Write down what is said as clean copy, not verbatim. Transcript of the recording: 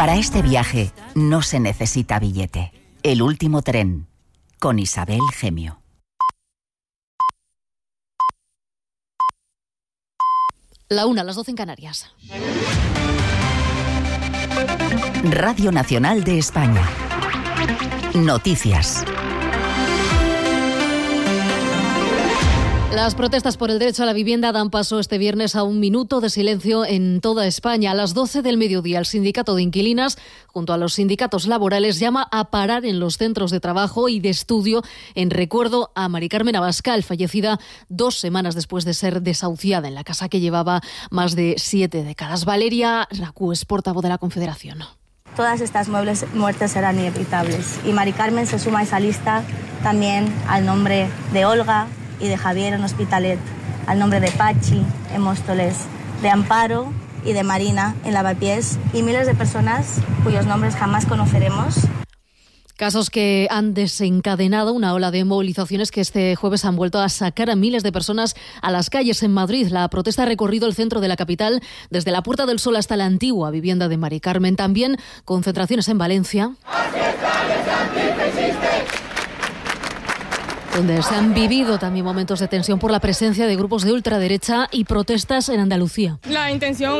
Para este viaje no se necesita billete. El último tren, con Isabel Gemio. La 1, las 12 en Canarias. Radio Nacional de España. Noticias. Las protestas por el derecho a la vivienda dan paso este viernes a un minuto de silencio en toda España. A las 12 del mediodía, el sindicato de inquilinas, junto a los sindicatos laborales, llama a parar en los centros de trabajo y de estudio en recuerdo a Mari Carmen Abascal, fallecida 2 semanas después de ser desahuciada en la casa que llevaba más de 7 décadas. Valeria Racú es portavoz de la Confederación. Todas estas muertes eran inevitables y Mari Carmen se suma a esa lista también al nombre de Olga y de Javier en Hospitalet, al nombre de Pachi en Móstoles, de Amparo y de Marina en Lavapiés y miles de personas cuyos nombres jamás conoceremos. Casos que han desencadenado una ola de movilizaciones que este jueves han vuelto a sacar a miles de personas a las calles en Madrid. La protesta ha recorrido el centro de la capital, desde la Puerta del Sol hasta la antigua vivienda de Mari Carmen. También concentraciones en Valencia, donde se han vivido también momentos de tensión por la presencia de grupos de ultraderecha, y protestas en Andalucía. La intención